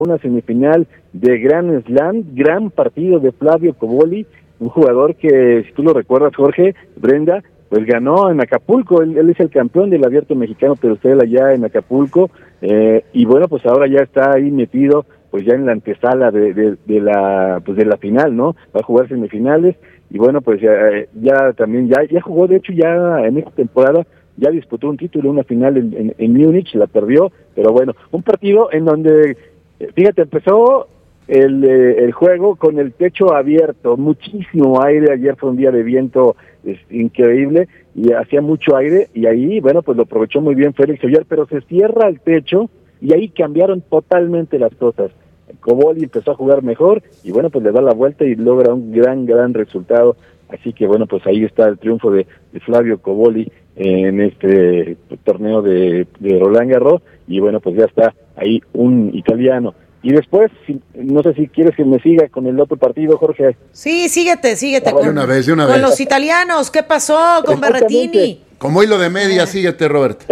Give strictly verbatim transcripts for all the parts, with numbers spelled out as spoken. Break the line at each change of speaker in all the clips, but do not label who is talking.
una semifinal de Grand Slam, gran partido de Flavio Cobolli, un jugador que, si tú lo recuerdas, Jorge, Brenda, pues ganó en Acapulco, él, él es el campeón del Abierto Mexicano, pero usted allá en Acapulco, eh, y bueno, pues ahora ya está ahí metido, pues ya en la antesala de, de, de la pues de la final, ¿no? Va a jugar semifinales, y bueno, pues ya, ya también, ya, ya jugó, de hecho ya en esta temporada, ya disputó un título, una final en, en, en Múnich, la perdió, pero bueno, un partido en donde, fíjate, empezó el, eh, el juego con el techo abierto, muchísimo aire, ayer fue un día de viento es, increíble, y hacía mucho aire, y ahí, bueno, pues lo aprovechó muy bien Félix Auger, pero se cierra el techo, y ahí cambiaron totalmente las cosas. Cobolli empezó a jugar mejor, y bueno, pues le da la vuelta y logra un gran, gran resultado. Así que bueno, pues ahí está el triunfo de, de Flavio Cobolli en este torneo de, de Roland Garros, y bueno, pues ya está ahí un italiano. Y después, si, no sé si quieres que me siga con el otro partido, Jorge.
Sí, síguete, síguete.
Ah, con, de una vez, de una
con
vez.
los italianos, ¿qué pasó con Berrettini?
Como hilo de media, síguete, Robert.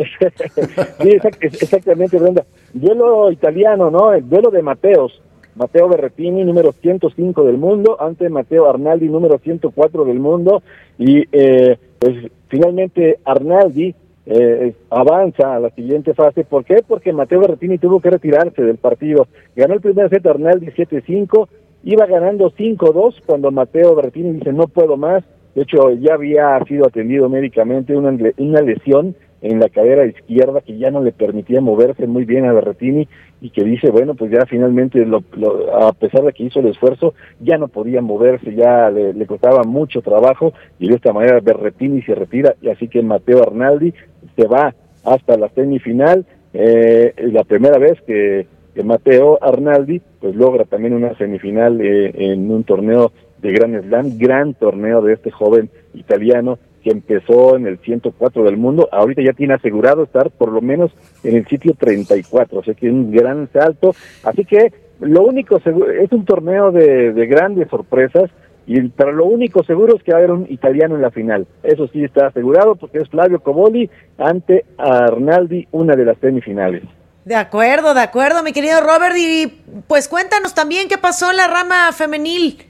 Sí, exact, exactamente, Brenda. Duelo italiano, ¿no? El duelo de Mateos. Matteo Berrettini, número ciento cinco del mundo, ante Matteo Arnaldi, número ciento cuatro del mundo, y eh, pues finalmente Arnaldi eh, avanza a la siguiente fase. ¿Por qué? Porque Matteo Berrettini tuvo que retirarse del partido. Ganó el primer set Arnaldi siete cinco, iba ganando cinco dos cuando Matteo Berrettini dice no puedo más. De hecho, ya había sido atendido médicamente, una, una lesión en la cadera izquierda que ya no le permitía moverse muy bien a Berrettini, y que dice, bueno, pues ya finalmente, lo, lo, a pesar de que hizo el esfuerzo, ya no podía moverse, ya le, le costaba mucho trabajo, y de esta manera Berrettini se retira, y así que Matteo Arnaldi se va hasta la semifinal. Eh, la primera vez que, que Matteo Arnaldi pues logra también una semifinal eh, en un torneo de Grand Slam, gran torneo de este joven italiano que empezó en el ciento cuatro del mundo, ahorita ya tiene asegurado estar por lo menos en el sitio treinta y cuatro, o sea que es un gran salto, así que lo único seguro, es un torneo de, de grandes sorpresas, y pero lo único seguro es que va a haber un italiano en la final, eso sí está asegurado, porque es Flavio Cobolli ante Arnaldi, una de las semifinales.
De acuerdo, de acuerdo, mi querido Robert, y pues cuéntanos también qué pasó en la rama femenil.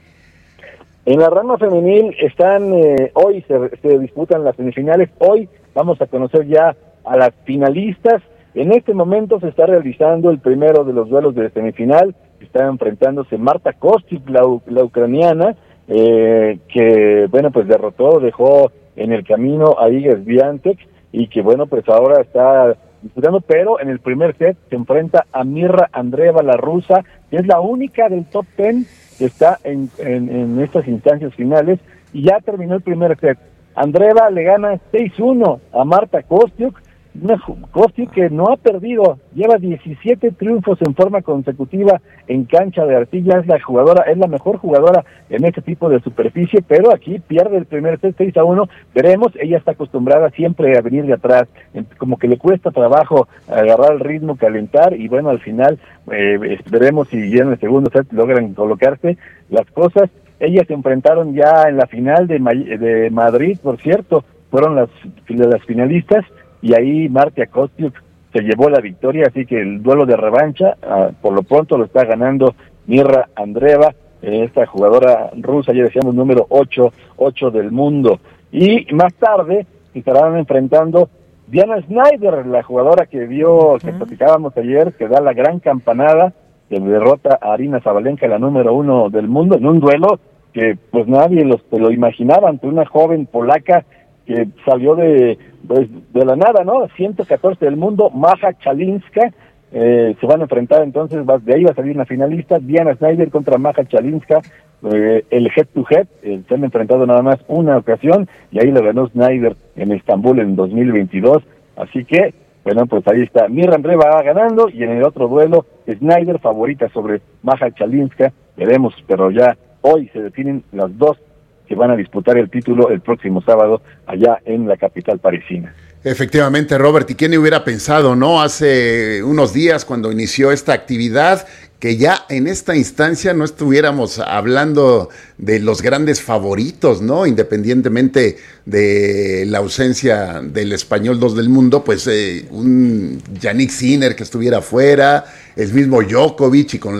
En la rama femenil están, eh, hoy se, se disputan las semifinales, hoy vamos a conocer ya a las finalistas. En este momento se está realizando el primero de los duelos de semifinal, está enfrentándose Marta Kostyuk, la, la ucraniana, eh, que bueno, pues derrotó, dejó en el camino a Iga Swiatek, y que bueno, pues ahora está disputando, pero en el primer set se enfrenta a Mirra Andreeva, la rusa, que es la única del top ten que está en, en, en estas instancias finales, y ya terminó el primer set. Andreeva le gana seis uno a Marta Kostyuk, una Kostyuk que no ha perdido, lleva diecisiete triunfos en forma consecutiva en cancha de arcilla, es la jugadora, es la mejor jugadora en este tipo de superficie, pero aquí pierde el primer set seis a uno, veremos, ella está acostumbrada siempre a venir de atrás, como que le cuesta trabajo agarrar el ritmo, calentar, y bueno, al final eh, veremos si ya en el segundo set logran colocarse las cosas. Ellas se enfrentaron ya en la final de, de Madrid, por cierto, fueron las, las finalistas, y ahí Marta Kostyuk se llevó la victoria, así que el duelo de revancha, uh, por lo pronto lo está ganando Mirra Andreeva, eh, esta jugadora rusa, ya decíamos, número ocho, ocho del mundo. Y más tarde se estarán enfrentando Diana Schneider, la jugadora que vio, que platicábamos ayer, que da la gran campanada, que derrota a Arina Sabalenka, la número uno del mundo, en un duelo que pues nadie los, lo imaginaba, ante una joven polaca que salió de, pues, de la nada, ¿no? ciento catorce del mundo, Maja Chalinska, eh, se van a enfrentar entonces, de ahí va a salir una finalista, Diana Schneider contra Maja Chalinska, eh, el head to head, eh, se han enfrentado nada más una ocasión, y ahí lo ganó Schneider en Estambul en dos mil veintidós, así que, bueno, pues ahí está, Mirra Andreeva va ganando, y en el otro duelo, Schneider favorita sobre Maja Chalinska, veremos, pero ya hoy se definen las dos que van a disputar el título el próximo sábado allá en la capital parisina.
Efectivamente, Robert, ¿y quién hubiera pensado, no? Hace unos días, cuando inició esta actividad, que ya en esta instancia no estuviéramos hablando de los grandes favoritos, ¿no? Independientemente de la ausencia del español dos del mundo, pues eh, un Yannick Sinner que estuviera fuera, el mismo Djokovic y con